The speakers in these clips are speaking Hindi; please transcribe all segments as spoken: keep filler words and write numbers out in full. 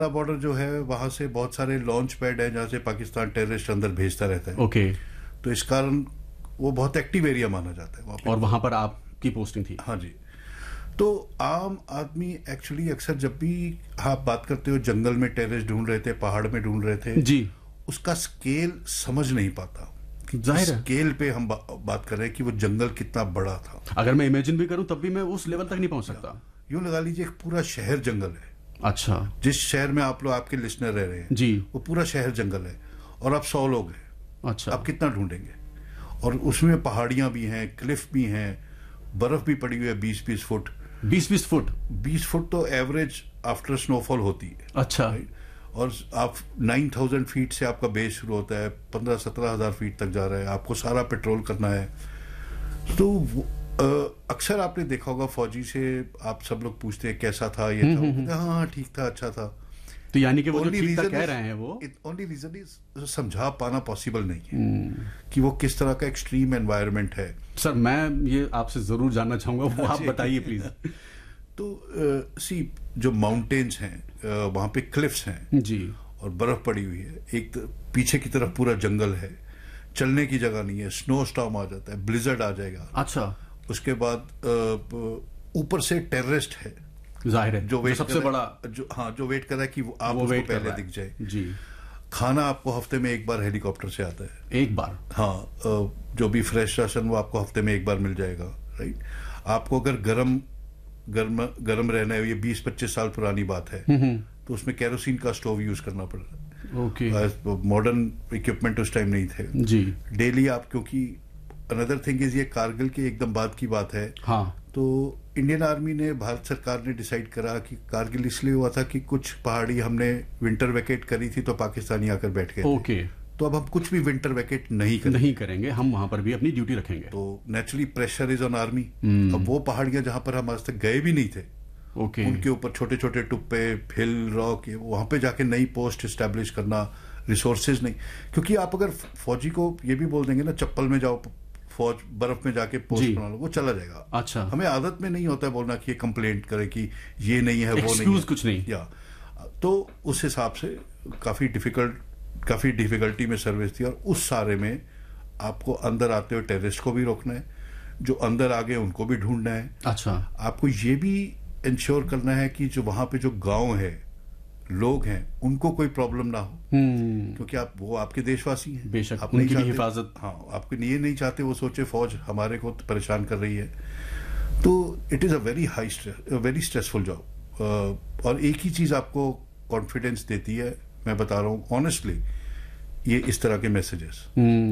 बॉर्डर जो है वहां से बहुत सारे लॉन्च पैड है जहां से पाकिस्तान टेररिस्ट अंदर भेजता रहता है। ओके। तो इस कारण वो बहुत एक्टिव एरिया माना जाता है वहां पे। और वहां पर आपकी पोस्टिंग थी? हाँ जी। तो आम आदमी एक्चुअली अक्सर जब भी आप बात करते हो जंगल में टेररिस्ट ढूंढ रहे थे, पहाड़ में ढूंढ रहे थे जी, उसका स्केल समझ नहीं पाता। जाहिर है स्केल पे हम बा, बात कर रहे हैं कि वो जंगल कितना बड़ा था। अगर मैं इमेजिन भी करूं तब भी मैं उस लेवल तक नहीं पहुंच सकता। यूं लगा लीजिए एक पूरा शहर जंगल है। अच्छा। जिस शहर में आप लोग आपके लिसनर रह रहे हैं जी, वो पूरा शहर जंगल है और आप सौ लोग हैं। अच्छा। आप कितना ढूंढेंगे? और उसमें पहाड़ियां भी हैं, क्लिफ भी हैं, बर्फ भी पड़ी हुई है बीस बीस फुट। बीस बीस फुट? बीस फुट तो एवरेज आफ्टर स्नोफॉल होती है। अच्छा। और आप नाइन थाउजेंड फीट से आपका बेस शुरू होता है, पंद्रह सत्रह हजार फीट तक जा रहा है, आपको सारा पेट्रोल करना है। तो अक्सर आपने देखा होगा फौजी से आप सब लोग पूछते हैं कैसा था ये था, वो कहते हैं हाँ ठीक था, अच्छा था। तो यानी कि वो जो ठीक था कह रहे हैं वो ओनली रीजन इज समझा पाना पॉसिबल नहीं है कि वो किस तरह का एक्सट्रीम एनवायरनमेंट है। सर मैं ये आपसे जरूर जानना चाहूंगा, वो आप बताइए प्लीज। तो सी जो माउंटेन्स हैं वहां पे क्लिफ्स हैं जी, और बर्फ पड़ी हुई है, एक पीछे की तरफ पूरा जंगल है, चलने की जगह नहीं है, स्नो स्टॉर्म आ जाता है, ब्लिजर्ड आ जाएगा। अच्छा। उसके बाद ऊपर से टेररिस्ट है, जाहिर है जो वेट सबसे बड़ा जो हाँ जो वेट कर रहा है कि वो आप वो उसको वेट पहले दिख जाए। जी। खाना आपको हफ्ते में एक बार हेलीकॉप्टर से आता है। एक बार? हाँ, जो भी फ्रेश राशन वो आपको हफ्ते में एक बार मिल जाएगा। राइट। आपको अगर गर्म गर्म गर्म रहना है, ये बीस पच्चीस साल पुरानी बात है, तो उसमें केरोसिन का स्टोव यूज करना पड़ रहा है। ओके। मॉडर्न इक्विपमेंट उस टाइम नहीं थे जी। डेली आप, क्योंकि अनदर थिंग इज ये कारगिल के एकदम बाद की बात है। हाँ। तो इंडियन आर्मी ने, भारत सरकार ने डिसाइड करा कि कारगिल इसलिए हुआ था कि कुछ पहाड़ी हमने विंटर वैकेट करी थी तो पाकिस्तानी आकर बैठ गए। ओके। तो अब हम कुछ भी विंटर वैकेट नहीं करेंगे नहीं करेंगे, हम वहां पर भी अपनी ड्यूटी रखेंगे। तो naturally pressure is on army. अब वो पहाड़ियां जहां पर हम आज तक गए भी नहीं थे, ओके, उनके ऊपर छोटे छोटे टुप्पे, हिल, रॉक, वहां पे जाके नई पोस्ट एस्टेब्लिश करना, रिसोर्सेज नहीं। क्योंकि आप अगर फौजी को ये भी बोल देंगे ना चप्पल में जाओ फौज बर्फ में जाके पोस्ट बना लो, वो चला जाएगा। अच्छा। हमें आदत में नहीं होता है बोलना कि ये कंप्लेंट करे कि ये नहीं है, वो नहीं है, कुछ नहीं। या तो उस हिसाब से काफी डिफिकल्ट काफी डिफिकल्टी में सर्विस थी। और उस सारे में आपको अंदर आते हुए टेररिस्ट को भी रोकना है, जो अंदर आ गए उनको भी ढूंढना है। अच्छा। आपको ये भी इंश्योर करना है कि जो वहां पे जो गांव है, लोग हैं, उनको कोई प्रॉब्लम ना हो, क्योंकि आप वो आपके देशवासी हैं। बेशक, आप उनकी भी हिफाजत। हाँ, आपको ये नहीं चाहते वो सोचे फौज हमारे को परेशान कर रही है। तो it is a very high stress very stressful job. और एक ही चीज आपको कॉन्फिडेंस देती है, मैं बता रहा हूँ ऑनेस्टली, ये इस तरह के मैसेजेस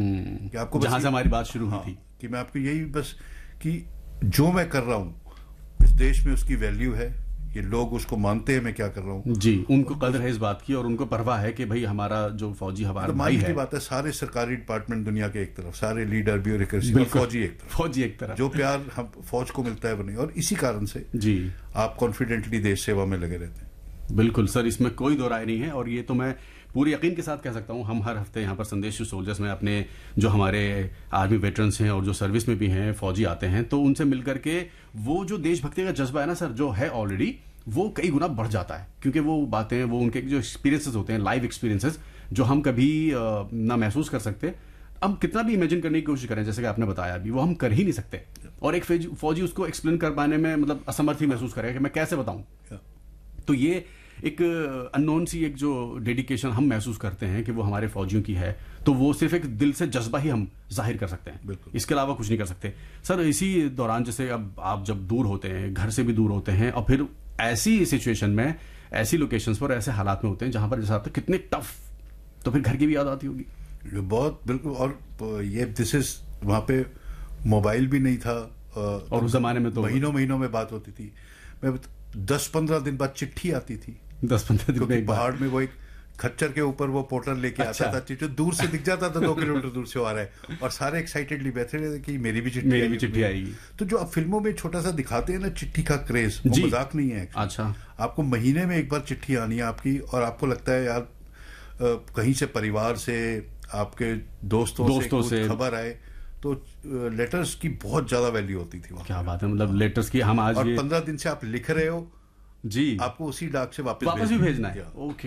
कि आपको जहां से हमारी बात शुरू हुई हाँ, थी कि मैं आपको यही बस कि जो मैं कर रहा हूं इस देश में उसकी वैल्यू है, ये लोग उसको मानते हैं मैं क्या कर रहा हूं जी, उनको कदर है इस बात की और उनको परवाह है कि भाई हमारा जो फौजी हमारा भाई है। बात है, सारे सरकारी डिपार्टमेंट दुनिया के एक तरफ, सारे लीडर ब्यूरोक्रेसी, फौजी एक तरफ, फौजी एक तरफ, जो प्यार हम फौज को मिलता है वो नहीं। और इसी कारण से जी आप कॉन्फिडेंटली देश सेवा में लगे रहते हैं। बिल्कुल सर, इसमें कोई दो राय नहीं है। और ये तो मैं पूरे यकीन के साथ कह सकता हूं, हम हर हफ्ते यहाँ पर संदेश टू सोल्जर्स में अपने जो हमारे आर्मी वेटरन्स हैं और जो सर्विस में भी हैं फौजी आते हैं, तो उनसे मिलकर के वो जो देशभक्ति का जज्बा है ना सर, जो है ऑलरेडी, वो कई गुना बढ़ जाता है। क्योंकि वो बातें, वो उनके जो एक्सपीरियंसेस होते हैं, लाइव एक्सपीरियंसेस, जो हम कभी ना महसूस कर सकते, हम कितना भी इमेजिन करने की कोशिश करें, जैसे कि आपने बताया अभी, वो हम कर ही नहीं सकते। और एक फौजी उसको एक्सप्लेन कर पाने में मतलब असमर्थ ही महसूस करेगा कि मैं कैसे बताऊं। तो ये एक अननोन सी एक जो डेडिकेशन हम महसूस करते हैं कि वो हमारे फौजियों की है, तो वो सिर्फ एक दिल से जज्बा ही हम जाहिर कर सकते हैं, इसके अलावा कुछ नहीं कर सकते। सर इसी दौरान जैसे अब आप जब दूर होते हैं, घर से भी दूर होते हैं, और फिर ऐसी सिचुएशन में, ऐसी लोकेशंस पर, ऐसे हालात में होते हैं जहां पर जैसे आपको कितने टफ, तो फिर घर की भी याद आती होगी। बहुत बिल्कुल। और ये दिस इज वहां पे मोबाइल भी नहीं था, और उस जमाने में तो महीनों महीनों में बात होती थी। मैं दस पंद्रह दिन बाद चिट्ठी आती थी, दस पंद्रह दिन में पहाड़ में वो एक खच्चर के ऊपर वो पोर्टर लेके अच्छा। आता था, जो दूर से दिख जाता था दो किलोमीटर दूर से आ रहा है, और सारे एक्साइटेडली बैठे रहते कि मेरी भी चिट्ठी मेरी भी चिट्ठी आएगी। तो जो आप फिल्मों में छोटा सा दिखाते हैं ना चिट्ठी का क्रेज, वो मजाक नहीं है। अच्छा। आपको महीने में एक बार चिट्ठी आनी है आपकी, और आपको लगता है यार कहीं से परिवार से, आपके दोस्तों, दोस्तों से, से खबर आए, तो लेटर्स की बहुत ज्यादा वैल्यू होती थी वहां। क्या बात है, मतलब लेटर्स की हम आज और पंद्रह दिन से आप लिख रहे हो, जी आपको उसी डाक से वापस वापस भी भेजना है Yeah. ओके